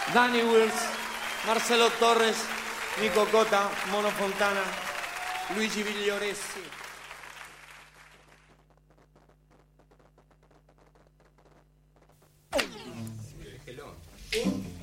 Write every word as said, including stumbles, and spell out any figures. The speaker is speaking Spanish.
Dani Wills, Marcelo Torres, Nico Cota, Mono Fontana, Luigi Viglioressi. Un